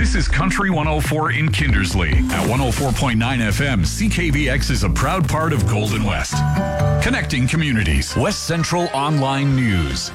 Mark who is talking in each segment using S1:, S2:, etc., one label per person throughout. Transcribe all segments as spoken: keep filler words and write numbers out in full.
S1: This is Country one oh four in Kindersley. At one oh four point nine F M, C K V X is a proud part of Golden West. Connecting communities. West Central Online News.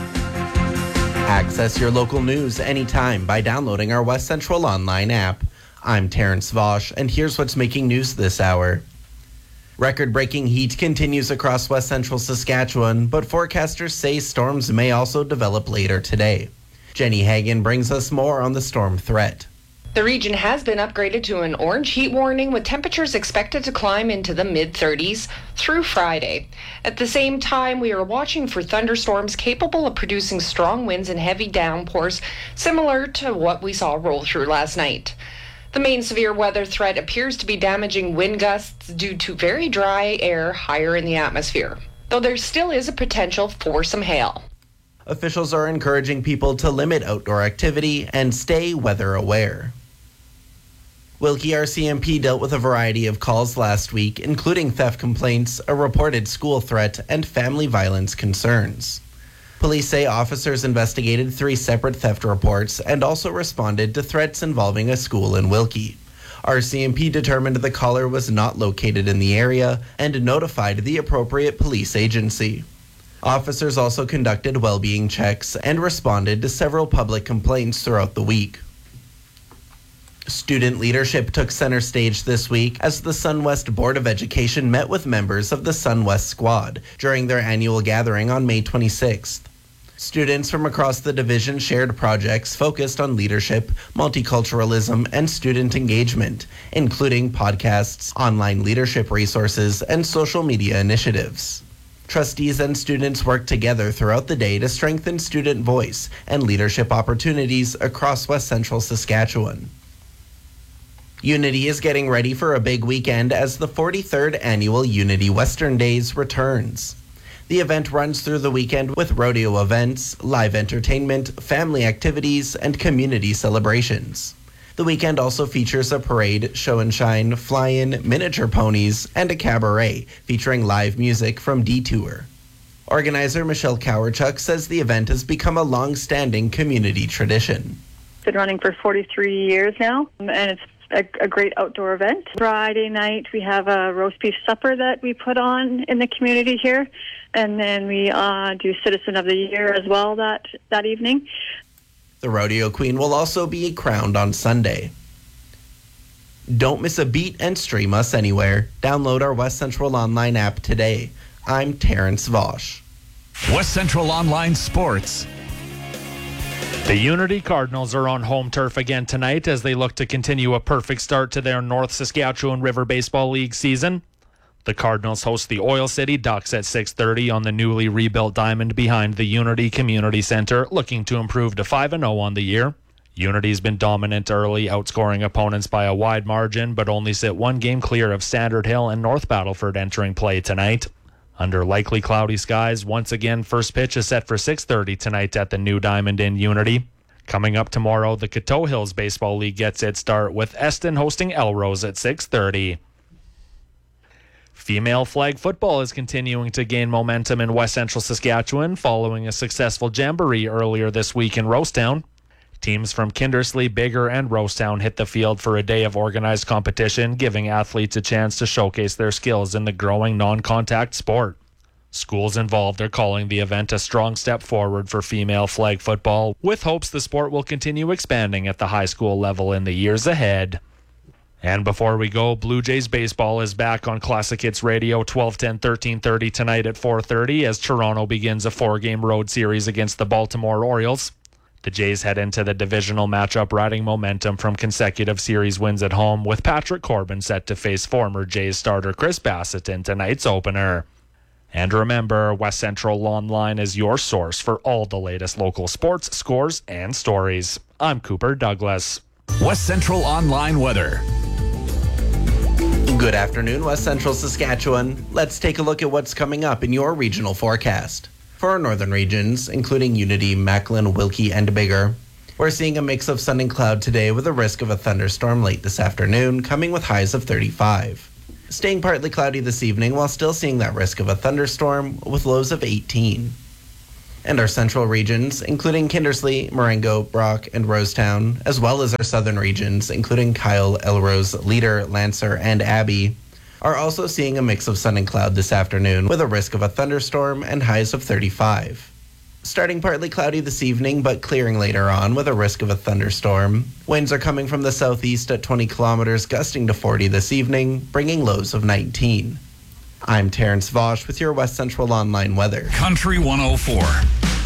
S2: Access your local news anytime by downloading our West Central Online app. I'm Terrence Vosch, and here's what's making news this hour. Record-breaking heat continues across West Central Saskatchewan, but forecasters say storms may also develop later today. Jenny Hagan brings us more on the storm threat.
S3: The region has been upgraded to an orange heat warning, with temperatures expected to climb into the mid thirties through Friday. At the same time, we are watching for thunderstorms capable of producing strong winds and heavy downpours, similar to what we saw roll through last night. The main severe weather threat appears to be damaging wind gusts due to very dry air higher in the atmosphere, though there still is a potential for some hail.
S2: Officials are encouraging people to limit outdoor activity and stay weather aware. Wilkie R C M P dealt with a variety of calls last week, including theft complaints, a reported school threat, and family violence concerns. Police say officers investigated three separate theft reports and also responded to threats involving a school in Wilkie. R C M P determined the caller was not located in the area and notified the appropriate police agency. Officers also conducted well-being checks and responded to several public complaints throughout the week. Student leadership took center stage this week as the SunWest Board of Education met with members of the SunWest Squad during their annual gathering on May twenty-sixth. Students from across the division shared projects focused on leadership, multiculturalism, and student engagement, including podcasts, online leadership resources, and social media initiatives. Trustees and students worked together throughout the day to strengthen student voice and leadership opportunities across West Central Saskatchewan. Unity is getting ready for a big weekend as the forty-third annual Unity Western Days returns. The event runs through the weekend with rodeo events, live entertainment, family activities, and community celebrations. The weekend also features a parade, show and shine, fly-in, miniature ponies, and a cabaret featuring live music from Detour. Organizer Michelle Cowerchuk says the event has become a long-standing community tradition.
S4: It's been running for forty-three years now, and it's a, a great outdoor event. Friday night we have a roast beef supper that we put on in the community here, and then we uh, do Citizen of the Year as well that, that evening.
S2: The Rodeo Queen will also be crowned on Sunday. Don't miss a beat and stream us anywhere. Download our West Central Online app today. I'm Terrence Vosch.
S1: West Central Online Sports.
S5: The Unity Cardinals are on home turf again tonight as they look to continue a perfect start to their North Saskatchewan River Baseball League season. The Cardinals host the Oil City Ducks at six thirty on the newly rebuilt diamond behind the Unity Community Center, looking to improve to five and oh on the year. Unity's been dominant early, outscoring opponents by a wide margin, but only sit one game clear of Standard Hill and North Battleford entering play tonight. Under likely cloudy skies, once again, first pitch is set for six thirty tonight at the new diamond in Unity. Coming up tomorrow, the Coteau Hills Baseball League gets its start with Eston hosting Elrose at six thirty. Female flag football is continuing to gain momentum in West Central Saskatchewan following a successful jamboree earlier this week in Rosetown. Teams from Kindersley, Bigger, and Rosetown hit the field for a day of organized competition, giving athletes a chance to showcase their skills in the growing non-contact sport. Schools involved are calling the event a strong step forward for female flag football, with hopes the sport will continue expanding at the high school level in the years ahead. And before we go, Blue Jays baseball is back on Classic Hits Radio twelve ten, thirteen thirty tonight at four thirty as Toronto begins a four-game road series against the Baltimore Orioles. The Jays head into the divisional matchup riding momentum from consecutive series wins at home, with Patrick Corbin set to face former Jays starter Chris Bassett in tonight's opener. And remember, West Central Online is your source for all the latest local sports, scores, and stories. I'm Cooper Douglas.
S1: West Central Online weather.
S2: Good afternoon, West Central Saskatchewan. Let's take a look at what's coming up in your regional forecast. For our northern regions, including Unity, Macklin, Wilkie, and Bigger, we're seeing a mix of sun and cloud today with a risk of a thunderstorm late this afternoon, coming with highs of thirty-five. Staying partly cloudy this evening while still seeing that risk of a thunderstorm with lows of eighteen. And our central regions, including Kindersley, Marengo, Brock, and Rosetown, as well as our southern regions, including Kyle, Elrose, Leader, Lancer, and Abbey, are also seeing a mix of sun and cloud this afternoon with a risk of a thunderstorm and highs of thirty-five. Starting partly cloudy this evening, but clearing later on with a risk of a thunderstorm. Winds are coming from the southeast at twenty kilometers, gusting to forty this evening, bringing lows of nineteen. I'm Terrence Vosch with your West Central Online weather.
S1: Country one oh four.